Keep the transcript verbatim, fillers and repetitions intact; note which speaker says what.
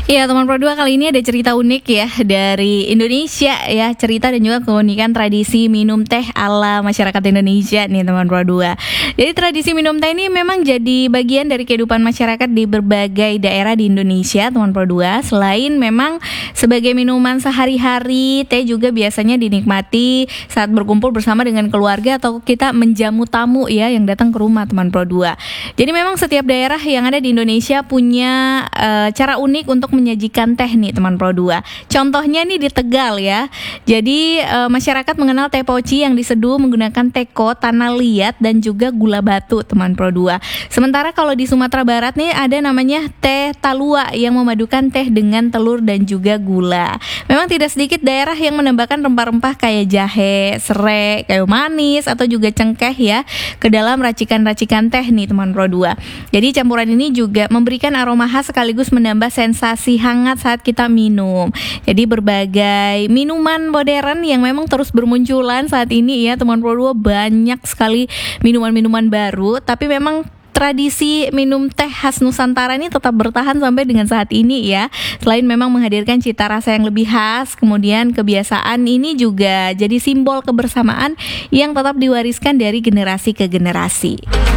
Speaker 1: Iya teman Pro dua, kali ini ada cerita unik ya dari Indonesia ya, cerita dan juga keunikan tradisi minum teh ala masyarakat Indonesia nih teman Pro dua. Jadi tradisi minum teh ini memang jadi bagian dari kehidupan masyarakat di berbagai daerah di Indonesia teman Pro dua. Selain memang sebagai minuman sehari-hari, teh juga biasanya dinikmati saat berkumpul bersama dengan keluarga atau kita menjamu tamu ya yang datang ke rumah teman Pro dua. Jadi memang setiap daerah yang ada di Indonesia punya uh, cara unik untuk menyajikan teh nih teman Pro dua. Contohnya nih di Tegal ya. Jadi e, masyarakat mengenal teh poci yang diseduh menggunakan teko, tanah liat dan juga gula batu teman Pro dua. Sementara kalau di Sumatera Barat nih ada namanya teh talua yang memadukan teh dengan telur dan juga gula. Memang tidak sedikit daerah yang menambahkan rempah-rempah kayak jahe, serai, kayu manis atau juga cengkeh ya ke dalam racikan-racikan teh nih teman Pro dua. Jadi campuran ini juga memberikan aroma khas sekaligus menambah sensasi hangat saat kita minum. Jadi berbagai minuman modern yang memang terus bermunculan saat ini ya teman Pro dua, banyak sekali minuman-minuman baru, tapi memang tradisi minum teh khas Nusantara ini tetap bertahan sampai dengan saat ini ya. Selain memang menghadirkan cita rasa yang lebih khas, kemudian kebiasaan ini juga jadi simbol kebersamaan yang tetap diwariskan dari generasi ke generasi.